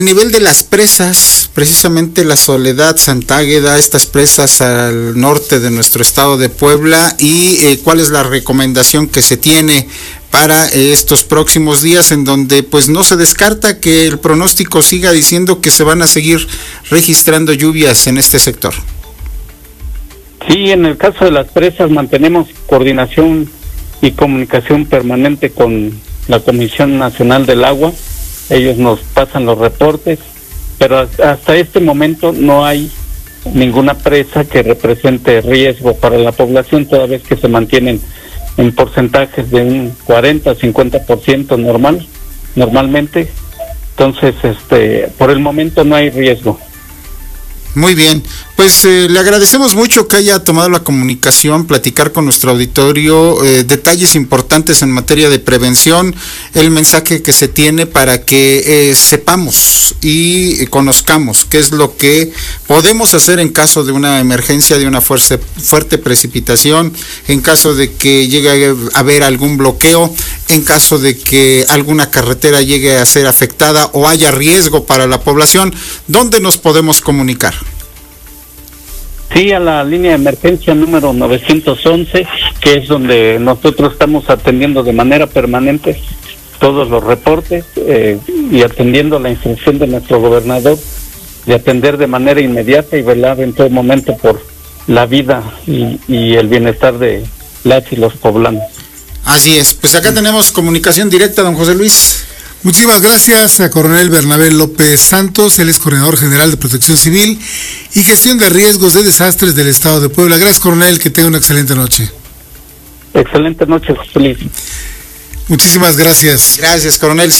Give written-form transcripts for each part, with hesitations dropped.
Nivel de las presas, precisamente La Soledad, Santa Águeda, estas presas al norte de nuestro estado de Puebla, y cuál es la recomendación que se tiene para estos próximos días, en donde pues no se descarta que el pronóstico siga diciendo que se van a seguir registrando lluvias en este sector. Sí, en el caso de las presas mantenemos coordinación y comunicación permanente con la Comisión Nacional del Agua. Ellos nos pasan los reportes, pero hasta este momento no hay ninguna presa que represente riesgo para la población, toda vez que se mantienen en porcentajes de un 40-50% normalmente. Entonces, por el momento no hay riesgo. Muy bien, pues le agradecemos mucho que haya tomado la comunicación, platicar con nuestro auditorio, detalles importantes en materia de prevención, el mensaje que se tiene para que sepamos y conozcamos qué es lo que podemos hacer en caso de una emergencia, de una fuerte precipitación, en caso de que llegue a haber algún bloqueo, en caso de que alguna carretera llegue a ser afectada o haya riesgo para la población. ¿Dónde nos podemos comunicar? Sí, a la línea de emergencia número 911, que es donde nosotros estamos atendiendo de manera permanente todos los reportes y atendiendo la instrucción de nuestro gobernador de atender de manera inmediata y velar en todo momento por la vida y el bienestar de las y los poblanos. Así es, pues acá tenemos comunicación directa, don José Luis. Muchísimas gracias a Coronel Bernabé López Santos, él es Coordinador General de Protección Civil y Gestión de Riesgos de Desastres del Estado de Puebla. Gracias, Coronel, que tenga una excelente noche. Excelente noche, José Luis. Muchísimas gracias. Gracias, Coronel.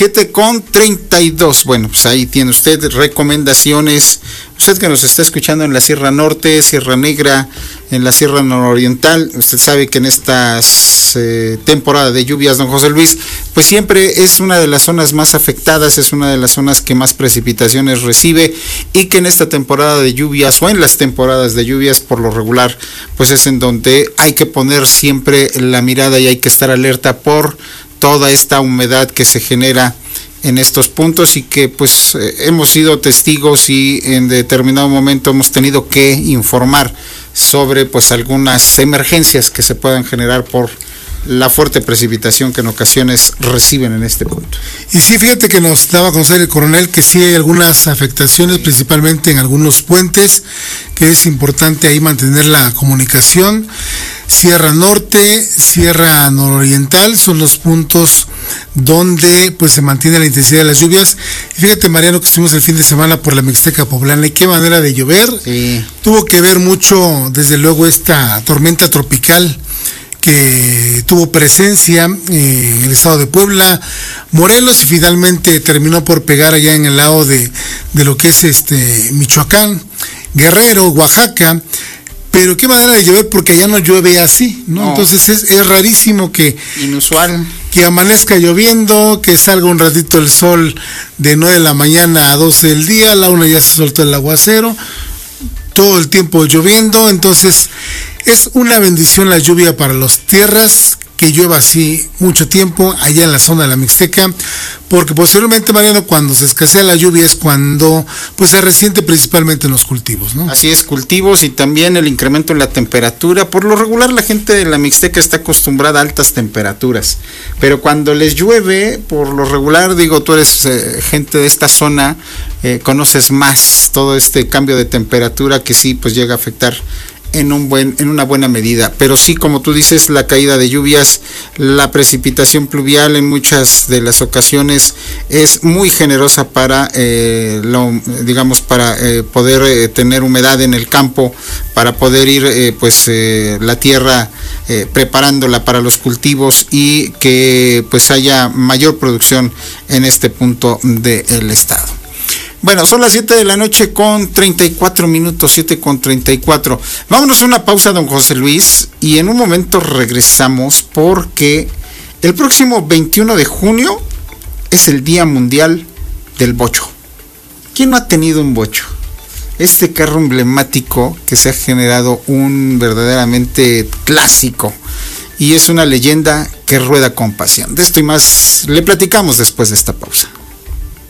7:32. Bueno, pues ahí tiene usted recomendaciones. Usted que nos está escuchando en la Sierra Norte, Sierra Negra, en la Sierra Nororiental, usted sabe que en estas temporadas de lluvias, don José Luis, pues siempre es una de las zonas más afectadas, es una de las zonas que más precipitaciones recibe, y que en esta temporada de lluvias o en las temporadas de lluvias por lo regular, pues es en donde hay que poner siempre la mirada y hay que estar alerta por toda esta humedad que se genera en estos puntos, y que pues hemos sido testigos y en determinado momento hemos tenido que informar sobre pues algunas emergencias que se puedan generar por la fuerte precipitación que en ocasiones reciben en este punto. Y sí, fíjate que nos daba a conocer el coronel que sí hay algunas afectaciones, principalmente en algunos puentes, que es importante ahí mantener la comunicación. Sierra Norte, Sierra Nororiental son los puntos donde pues se mantiene la intensidad de las lluvias. Y fíjate, Mariano, que estuvimos el fin de semana por la Mixteca Poblana y qué manera de llover. Sí. Tuvo que ver mucho, desde luego, esta tormenta tropical que tuvo presencia en el estado de Puebla, Morelos, y finalmente terminó por pegar allá en el lado de lo que es Michoacán, Guerrero, Oaxaca. Pero qué manera de llover, porque allá no llueve así, ¿no? Entonces es rarísimo que... Inusual. Que amanezca lloviendo, que salga un ratito el sol de 9 de la mañana a 12 del día, a la 1 ya se soltó el aguacero, todo el tiempo lloviendo. Entonces es una bendición la lluvia para las tierras, que llueva así mucho tiempo allá en la zona de la Mixteca, porque posteriormente, Mariano, cuando se escasea la lluvia es cuando pues se resiente principalmente en los cultivos, ¿no? Así es, cultivos y también el incremento en la temperatura. Por lo regular la gente de la Mixteca está acostumbrada a altas temperaturas, pero cuando les llueve, por lo regular, digo, tú eres gente de esta zona, conoces más todo este cambio de temperatura que sí pues llega a afectar en una buena medida. Pero sí, como tú dices, la caída de lluvias, la precipitación pluvial en muchas de las ocasiones es muy generosa para poder tener humedad en el campo, para poder ir la tierra preparándola para los cultivos y que pues haya mayor producción en este punto del estado. Bueno, son las 7 de la noche con 34 minutos, 7:34. Vámonos a una pausa, don José Luis, y en un momento regresamos, porque el próximo 21 de junio es el Día Mundial del Bocho. ¿Quién no ha tenido un bocho? Este carro emblemático que se ha generado un verdaderamente clásico, y es una leyenda que rueda con pasión. De esto y más le platicamos después de esta pausa.